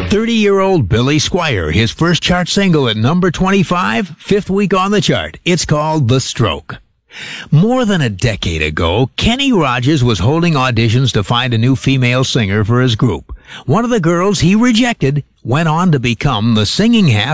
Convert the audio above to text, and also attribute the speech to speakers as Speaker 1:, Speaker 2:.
Speaker 1: 30-year-old Billy Squier, his first chart single at number 25, fifth week on the chart. It's called The Stroke. More than a decade ago, Kenny Rogers was holding auditions to find a new female singer for his group. One of the girls he rejected went on to become the singing half